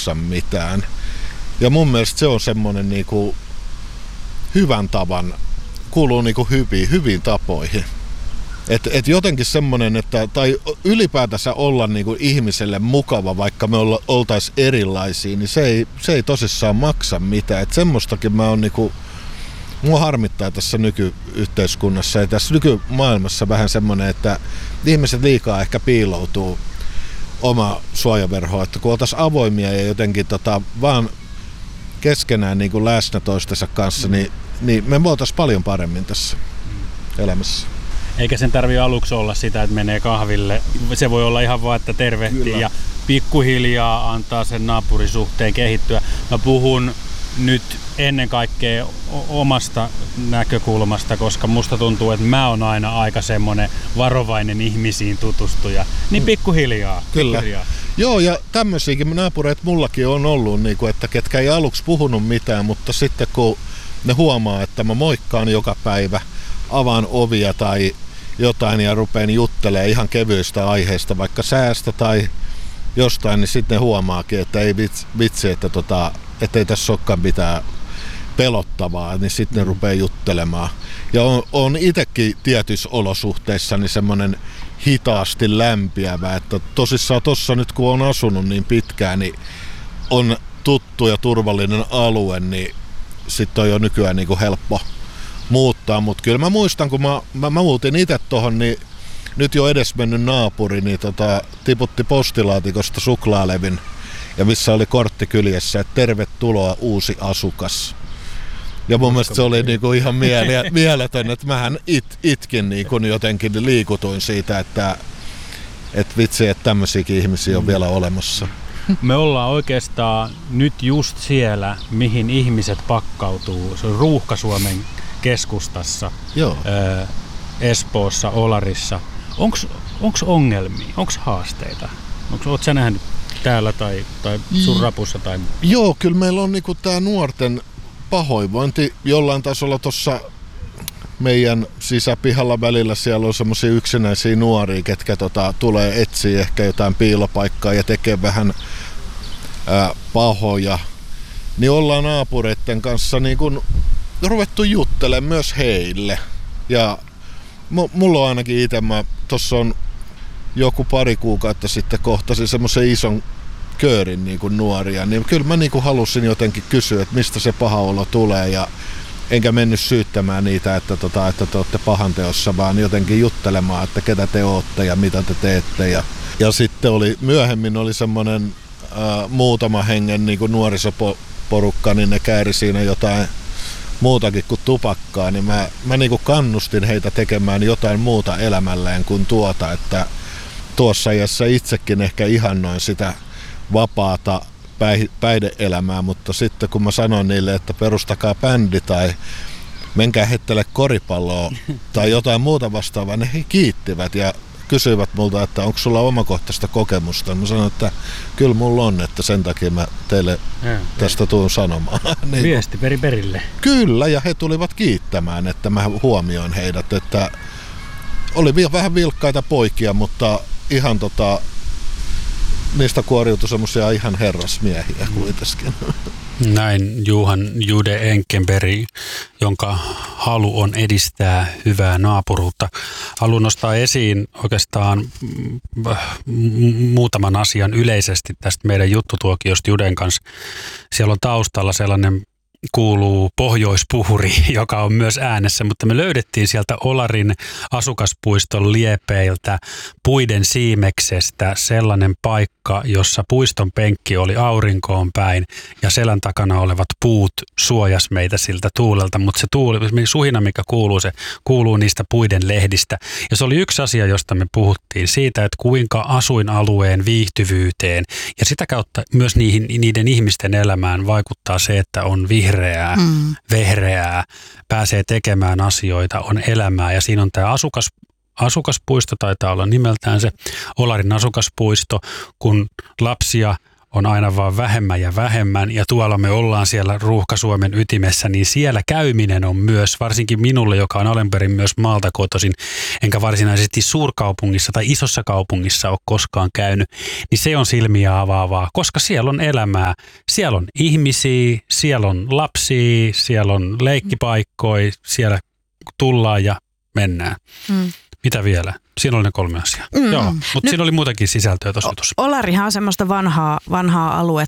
maksa mitään. Ja mun mielestä se on semmoinen niinku hyvän tavan, kuuluu niinku hyviin tapoihin. Et jotenkin semmoinen, että tai ylipäätänsä olla niinku ihmiselle mukava, vaikka me oltaisiin erilaisia, niin se ei tosissaan maksa mitään. Et semmoistakin mä oon niinku, mua harmittaa tässä nykyyhteiskunnassa ja tässä nykymaailmassa vähän semmoinen, että ihmiset liikaa ehkä piiloutuu oma suojaverhoa, että kun oltaisiin avoimia ja jotenkin vaan keskenään niin kuin läsnä toistensa kanssa, niin me voitaisiin paljon paremmin tässä elämässä. Eikä sen tarvitse aluksi olla sitä, että menee kahville. Se voi olla ihan vaan, että tervehtii. Kyllä. Ja pikkuhiljaa antaa sen naapurisuhteen kehittyä. Mä puhun nyt ennen kaikkea omasta näkökulmasta, koska musta tuntuu, että mä oon aina aika semmoinen varovainen ihmisiin tutustuja. Niin pikkuhiljaa. Kyllä. Joo, ja tämmöisiäkin naapureita mullakin on ollut, että ketkä ei aluksi puhunut mitään, mutta sitten kun ne huomaa, että mä moikkaan joka päivä, avaan ovia tai jotain ja rupean juttelemaan ihan kevyistä aiheista, vaikka säästä tai jostain, niin sitten ne huomaakin, että ei vitsi, että ei tässä olekaan mitään pelottavaa, niin sitten ne rupeaa juttelemaan. Ja on itsekin tietyissä olosuhteissa niin semmoinen hitaasti lämpiävä, että tosissaan tossa nyt kun on asunut niin pitkään, niin on tuttu ja turvallinen alue, niin sitten on jo nykyään niin kuin helppo muuttaa, mutta kyllä mä muistan, kun mä muutin itse tohon, niin nyt jo edesmennyt naapuri niin tiputti postilaatikosta suklaalevin ja missä oli kortti kyljessä, että tervetuloa uusi asukas. Ja mun mielestä se oli niinku ihan mieletön, että mähän itkin niinku jotenkin liikutuin siitä, että vitsi, että tämmöisiäkin ihmisiä on vielä olemassa. Me ollaan oikeastaan nyt just siellä, mihin ihmiset pakkautuu. Se on Ruuhka-Suomen keskustassa, Espoossa, Olarissa. Onks ongelmia? Onks haasteita? Oot sä nähnyt täällä tai sun rapussa? Tai... Joo, kyllä meillä on niinku tää nuorten pahoinvointi jollain tasolla tuossa meidän sisäpihalla välillä. Siellä on semmoisia yksinäisiä nuoria, ketkä tulee etsiä ehkä jotain piilopaikkaa ja tekee vähän pahoja. Niin ollaan naapureiden kanssa niin kun ruvettu juttelemaan myös heille. Ja mulla on ainakin itse, tuossa on joku pari kuukautta sitten kohtasin semmoisen ison köörin niin kuin nuoria, niin kyllä mä niin kuin halusin jotenkin kysyä, että mistä se paha olo tulee, ja enkä mennyt syyttämään niitä, että te olette pahanteossa, vaan jotenkin juttelemaan, että ketä te ootte ja mitä te teette. Ja sitten myöhemmin oli semmoinen muutama hengen niin kuin nuorisoporukka, niin ne kääri siinä jotain muutakin kuin tupakkaa, niin mä niin kuin kannustin heitä tekemään jotain muuta elämälleen kuin että tuossa iässä itsekin ehkä ihannoin sitä vapaata päihde-elämää, mutta sitten kun mä sanoin niille, että perustakaa bändi tai menkää heittele koripalloa tai jotain muuta vastaavaa, ne he kiittivät ja kysyivät multa, että onko sulla omakohtaista kokemusta. Mä sanoin, että kyllä mulla on, että sen takia mä teille tästä tuun sanomaan. Niin, viesti perille. Kyllä, ja he tulivat kiittämään, että mä huomioin heidät, että oli vähän vilkkaita poikia, mutta ihan niistä kuoriutui semmoisia ihan herrasmiehiä kuitenkin. Näin Johan Jude Enkenberg, jonka halu on edistää hyvää naapuruutta. Haluan nostaa esiin oikeastaan muutaman asian yleisesti tästä meidän juttutuokiosta Juden kanssa. Siellä on taustalla sellainen kuuluu pohjoispuhuri, joka on myös äänessä, mutta me löydettiin sieltä Olarin asukaspuiston liepeiltä puiden siimeksestä sellainen paikka, jossa puiston penkki oli aurinkoon päin ja selän takana olevat puut suojas meitä siltä tuulelta, mutta se suhina, mikä kuuluu, se kuuluu niistä puiden lehdistä. Ja se oli yksi asia, josta me puhuttiin siitä, että kuinka asuinalueen viihtyvyyteen ja sitä kautta myös niiden ihmisten elämään vaikuttaa se, että on vihreää, vehreää, pääsee tekemään asioita, on elämää ja siinä on tämä asukaspuisto, taitaa olla nimeltään se Olarin asukaspuisto, kun lapsia on aina vaan vähemmän ja vähemmän, ja tuolla me ollaan siellä Ruuhka-Suomen ytimessä, niin siellä käyminen on myös, varsinkin minulle, joka on alun perin myös maalta kotoisin, enkä varsinaisesti suurkaupungissa tai isossa kaupungissa ole koskaan käynyt, niin se on silmiä avaavaa, koska siellä on elämää, siellä on ihmisiä, siellä on lapsia, siellä on leikkipaikkoja, siellä tullaan ja mennään. Mitä vielä? Siinä oli ne 3 asiaa. Joo, mutta siinä oli muutakin sisältöä tuossa jutussa. Olarihan on semmoista vanhaa aluetta.